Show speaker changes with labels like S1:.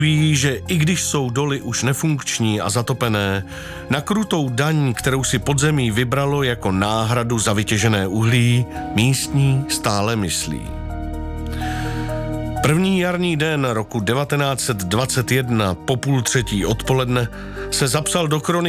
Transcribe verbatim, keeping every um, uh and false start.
S1: Ví, že i když jsou doly už nefunkční a zatopené, na krutou daň, kterou si podzemí vybralo jako náhradu za vytěžené uhlí, místní stále myslí. První jarní den roku devatenáct set dvacet jedna po půl třetí odpoledne se zapsal do kroniky